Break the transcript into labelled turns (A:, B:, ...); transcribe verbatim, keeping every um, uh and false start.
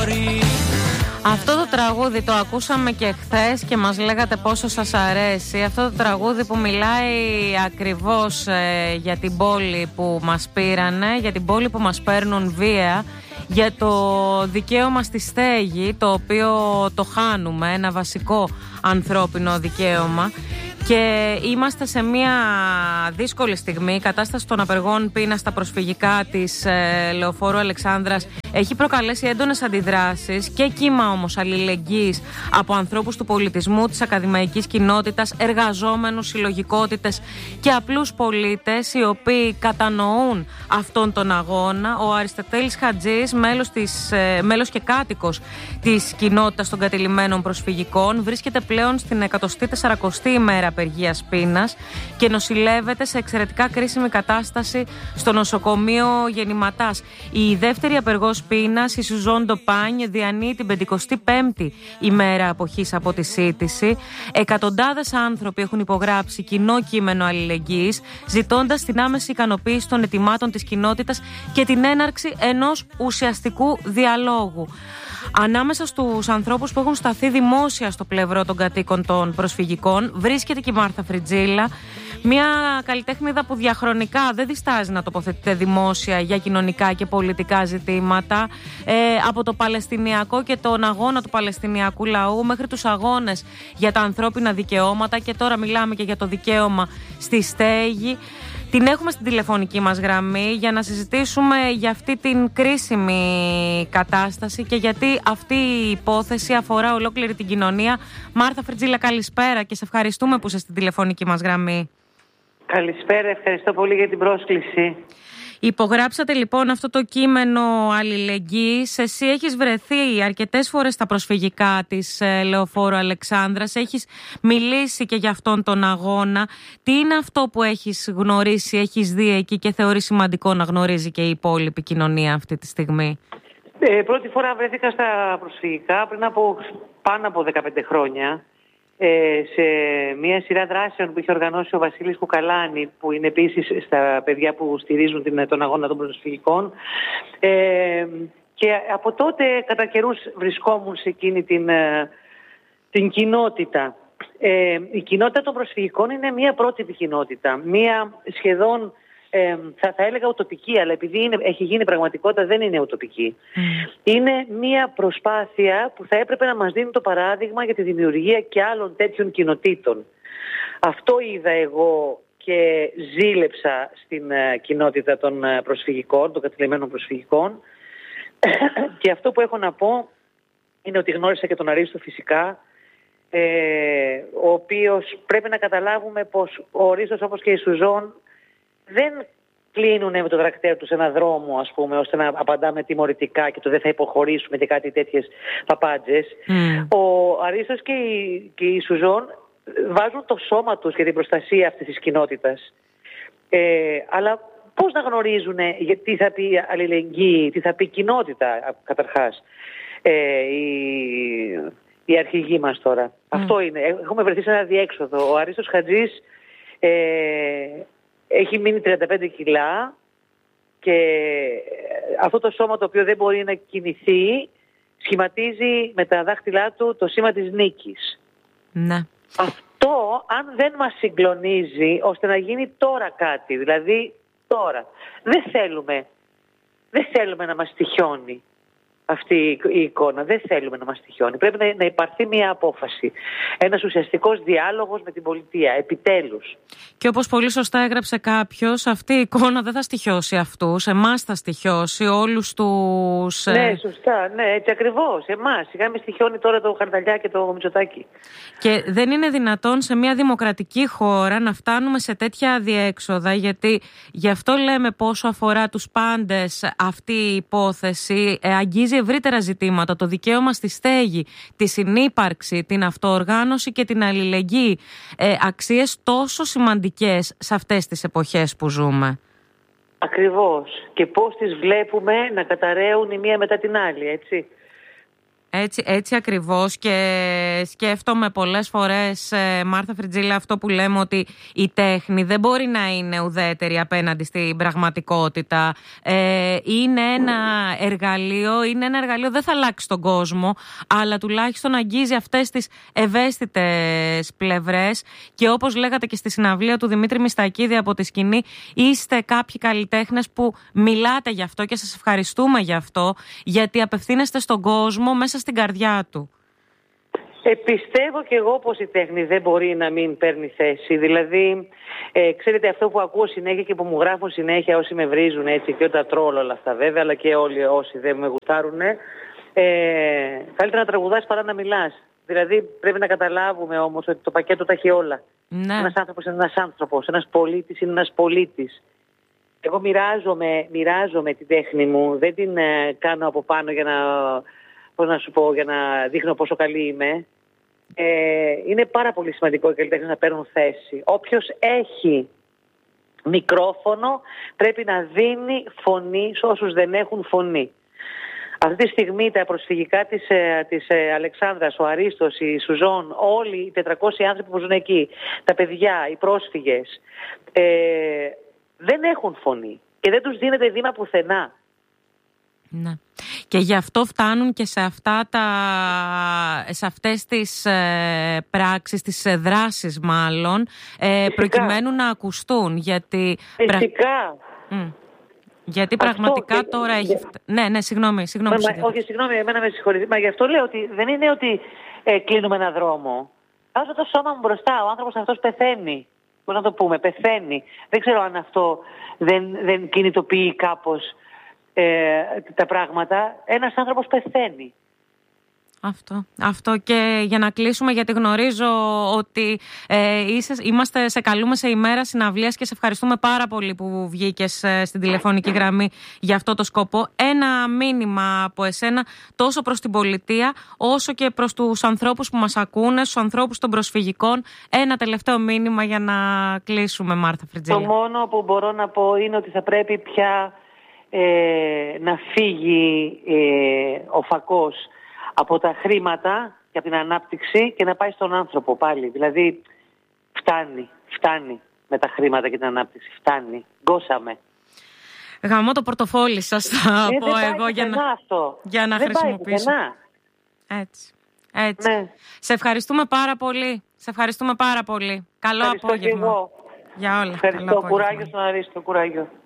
A: Αυτό το τραγούδι το ακούσαμε και χθες και μας λέγατε πόσο σας αρέσει. Αυτό το τραγούδι που μιλάει ακριβώς ε, για την πόλη που μας πήρανε, για την πόλη που μας παίρνουν βία, για το δικαίωμα στη στέγη, το οποίο το χάνουμε, ένα βασικό ανθρώπινο δικαίωμα. Και είμαστε σε μια δύσκολη στιγμή. Η κατάσταση των απεργών πείνας στα προσφυγικά της ε, Λεωφόρου Αλεξάνδρας έχει προκαλέσει έντονες αντιδράσεις και κύμα όμως αλληλεγγύης από ανθρώπους του πολιτισμού, της ακαδημαϊκής κοινότητας, εργαζόμενους, συλλογικότητες και απλούς πολίτες, οι οποίοι κατανοούν αυτόν τον αγώνα. Ο Αριστοτέλης Χατζής, μέλος, της, ε, μέλος και κάτοικος της κοινότητας των κατηλημμένων προσφυγικών, βρίσκεται πλέον στην εκατοστή τεσσαρακοστή ημέρα απεργίας πείνας και νοσηλεύεται σε εξαιρετικά κρίσιμη κατάσταση στο νοσοκομείο Γεννηματάς. Η δεύτερη απεργός πείνας, η Σουζόν Ντοπάνι, διανύει την πενηκοστή πέμπτη ημέρα αποχής από τη σύντηση. Εκατοντάδες άνθρωποι έχουν υπογράψει κοινό κείμενο αλληλεγγύης, ζητώντας την άμεση ικανοποίηση των αιτημάτων της κοινότητας και την έναρξη ενός ουσιαστικού διαλόγου. Ανάμεσα στους ανθρώπους που έχουν σταθεί δημόσια στο πλευρό των κατοίκων των προσφυγικών βρίσκεται και η Μάρθα Φριτζίλα, μια καλλιτέχνηδα που διαχρονικά δεν διστάζει να τοποθετείται δημόσια για κοινωνικά και πολιτικά ζητήματα, ε, από το Παλαιστινιακό και τον αγώνα του Παλαιστινιακού λαού μέχρι τους αγώνες για τα ανθρώπινα δικαιώματα, και τώρα μιλάμε και για το δικαίωμα στη στέγη. Την έχουμε στην τηλεφωνική μας γραμμή για να συζητήσουμε για αυτή την κρίσιμη κατάσταση και γιατί αυτή η υπόθεση αφορά ολόκληρη την κοινωνία. Μάρθα Φριτζίλα, καλησπέρα και σε ευχαριστούμε που είσαι στην τηλεφωνική μας γραμμή.
B: Καλησπέρα, ευχαριστώ πολύ για την πρόσκληση.
A: Υπογράψατε λοιπόν αυτό το κείμενο αλληλεγγύης. Εσύ έχεις βρεθεί αρκετές φορές στα προσφυγικά της ε, Λεωφόρου Αλεξάνδρας. Έχεις μιλήσει και για αυτόν τον αγώνα. Τι είναι αυτό που έχεις γνωρίσει, έχεις δει εκεί και θεωρείς σημαντικό να γνωρίζει και η υπόλοιπη κοινωνία αυτή τη στιγμή?
B: Ε, πρώτη φορά βρέθηκα στα προσφυγικά πριν από πάνω από δεκαπέντε χρόνια. Σε μια σειρά δράσεων που είχε οργανώσει ο Βασίλης Κουκαλάνη, που είναι επίσης στα παιδιά που στηρίζουν την, τον αγώνα των προσφυγικών. Ε, και από τότε κατά καιρούς βρισκόμουν σε εκείνη την, την κοινότητα. Ε, η κοινότητα των προσφυγικών είναι μια πρότυπη κοινότητα, μια σχεδόν Ε, θα, θα έλεγα ουτοπική, αλλά επειδή είναι, έχει γίνει πραγματικότητα δεν είναι ουτοπική. Mm. Είναι μια προσπάθεια που θα έπρεπε να μας δίνει το παράδειγμα για τη δημιουργία και άλλων τέτοιων κοινοτήτων. Αυτό είδα εγώ και ζήλεψα στην uh, κοινότητα των uh, προσφυγικών, των κατηλημμένων προσφυγικών. Και αυτό που έχω να πω είναι ότι γνώρισα και τον Αρίστο φυσικά, ε, ο οποίος πρέπει να καταλάβουμε πως ο Αρίστος, όπως και η Σουζόν, δεν κλείνουν με το δρακτέα τους ένα δρόμο, ας πούμε, ώστε να απαντάμε τιμωρητικά και το δεν θα υποχωρήσουμε και κάτι τέτοιες παπάντζες. Mm. Ο Αρίστος και η, και η Σουζόν βάζουν το σώμα τους για την προστασία αυτής της κοινότητας. Ε, αλλά πώς να γνωρίζουν τι θα πει αλληλεγγύη, τι θα πει κοινότητα, καταρχάς, ε, η, η αρχηγοί μας τώρα. Mm. Αυτό είναι. Έχουμε βρεθεί σε ένα διέξοδο. Ο Αρίστος Χατζής ε, έχει μείνει τριάντα πέντε κιλά και αυτό το σώμα το οποίο δεν μπορεί να κινηθεί σχηματίζει με τα δάχτυλά του το σήμα της νίκης.
A: Ναι.
B: Αυτό αν δεν μας συγκλονίζει ώστε να γίνει τώρα κάτι, δηλαδή τώρα, δεν θέλουμε, δεν θέλουμε να μας τυχιώνει αυτή η εικόνα. Δεν θέλουμε να μας τυχιώνει. Πρέπει να, να υπαρθεί μια απόφαση. Ένας ουσιαστικός διάλογος με την πολιτεία. Επιτέλους.
A: Και όπως πολύ σωστά έγραψε κάποιος, αυτή η εικόνα δεν θα στοιχιώσει αυτούς. Εμάς θα στοιχιώσει όλους τους...
B: Ναι, σωστά. Ναι, έτσι ακριβώς. Εμάς. Σιγά με στοιχιώνει τώρα το Χαρδαλιά και το Μητσοτάκη.
A: Και δεν είναι δυνατόν σε μια δημοκρατική χώρα να φτάνουμε σε τέτοια αδιέξοδα, γιατί γι' αυτό λέμε πόσο αφορά τους πάντες αυτή η υπόθεση. Ε, αγγίζει ευρύτερα ζητήματα, το δικαίωμα στη στέγη, τη συνύπαρξη, την αυτοοργάνωση και την αλληλεγγύη. Ε, αξίες τόσο σημαντικές σε αυτές τις εποχές που ζούμε.
B: Ακριβώς. Και πώς τις βλέπουμε να καταραίουν η μία μετά την άλλη, έτσι.
A: Έτσι, έτσι ακριβώς, και σκέφτομαι πολλές φορές, ε, Μάρθα Φριτζίλα, αυτό που λέμε ότι η τέχνη δεν μπορεί να είναι ουδέτερη απέναντι στην πραγματικότητα. Ε, είναι ένα εργαλείο, είναι ένα εργαλείο, δεν θα αλλάξει τον κόσμο, αλλά τουλάχιστον αγγίζει αυτές τις ευαίσθητες πλευρές, και όπως λέγατε και στη συναυλία του Δημήτρη Μιστακίδη από τη Σκηνή, είστε κάποιοι καλλιτέχνες που μιλάτε γι' αυτό και σας ευχαριστούμε γι' αυτό, γιατί απευθύνεστε στον κόσμο μέσα στην καρδιά του.
B: Ε, πιστεύω και εγώ πως η τέχνη δεν μπορεί να μην παίρνει θέση. Δηλαδή, ε, ξέρετε, αυτό που ακούω συνέχεια και που μου γράφουν συνέχεια όσοι με βρίζουν, έτσι, και όταν τρόλ όλα αυτά βέβαια, αλλά και όλοι όσοι δεν με γουστάρουν, ε, καλύτερα να τραγουδάς παρά να μιλάς. Δηλαδή, πρέπει να καταλάβουμε όμως ότι το πακέτο τα έχει όλα.
A: Ναι. Ένας
B: άνθρωπος είναι ένας άνθρωπος, ένας πολίτης είναι ένας πολίτης. Εγώ μοιράζομαι, μοιράζομαι την τέχνη μου, δεν την ε, κάνω από πάνω για να... πώς να σου πω, για να δείχνω πόσο καλή είμαι. Ε, είναι πάρα πολύ σημαντικό οι καλλιτέχνες να παίρνουν θέση. Όποιος έχει μικρόφωνο πρέπει να δίνει φωνή σε όσους δεν έχουν φωνή. Αυτή τη στιγμή τα προσφυγικά της, της Αλεξάνδρας, ο Αρίστος, η Σουζόν, όλοι οι τετρακόσιοι άνθρωποι που ζουν εκεί, τα παιδιά, οι πρόσφυγες, ε, δεν έχουν φωνή και δεν τους δίνεται βήμα πουθενά.
A: Ναι. Και γι' αυτό φτάνουν και σε, αυτά τα, σε αυτές τις ε, πράξεις, τις ε, δράσεις μάλλον, ε, προκειμένου να ακουστούν. Γιατί,
B: Φυσικά.
A: Πρα... Mm. γιατί πραγματικά και... τώρα έχει... Ναι, ναι, συγγνώμη. συγγνώμη
B: μα, όχι, συγγνώμη, εμένα με συγχωρείτε. Μα γι' αυτό λέω ότι δεν είναι ότι ε, κλείνουμε έναν δρόμο. Βάζω το σώμα μου μπροστά, ο άνθρωπος αυτός πεθαίνει. Πώς να το πούμε, πεθαίνει. Δεν ξέρω αν αυτό δεν, δεν κινητοποιεί κάπως Ε, τα πράγματα. Ένας άνθρωπος πεθαίνει.
A: Αυτό, αυτό και για να κλείσουμε, γιατί γνωρίζω ότι ε, είσαι, είμαστε, σε καλούμε σε ημέρα συναυλίας και σε ευχαριστούμε πάρα πολύ που βγήκες ε, στην τηλεφωνική γραμμή για αυτό το σκοπό. Ένα μήνυμα από εσένα τόσο προς την πολιτεία όσο και προς τους ανθρώπους που μας ακούνε, στους ανθρώπους των προσφυγικών. Ένα τελευταίο μήνυμα για να κλείσουμε, Μάρθα Φριτζίλα.
B: Το μόνο που μπορώ να πω είναι ότι θα πρέπει πια Ε, να φύγει ε, ο φακός από τα χρήματα και από την ανάπτυξη και να πάει στον άνθρωπο πάλι. Δηλαδή φτάνει, φτάνει με τα χρήματα και την ανάπτυξη, φτάνει, γκώσαμε.
A: Γαμώ το πορτοφόλι σας, θα
B: ε,
A: πω εγώ για να,
B: αυτό.
A: για να
B: δεν
A: χρησιμοποιήσω. Έτσι, έτσι. Ναι. Σε ευχαριστούμε πάρα πολύ, σε ευχαριστούμε πάρα πολύ. Καλό
B: Ευχαριστώ
A: απόγευμα.
B: Και εγώ.
A: Για όλα.
B: Ευχαριστώ, κουράγιο στον Αρίστο, κουράγιο.